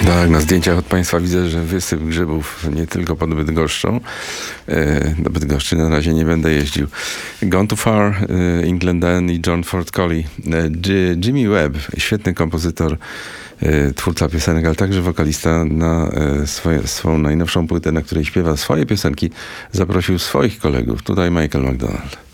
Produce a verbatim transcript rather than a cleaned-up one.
Tak, na zdjęciach od państwa widzę, że wysyp grzybów nie tylko pod Bydgoszczą. Do Bydgoszczy na razie nie będę jeździł. Gone Too Far, England Dan i John Ford Coley. Jimmy Webb, świetny kompozytor, twórca piosenek, ale także wokalista, na swoje, swoją najnowszą płytę, na której śpiewa swoje piosenki, zaprosił swoich kolegów. Tutaj Michael McDonald.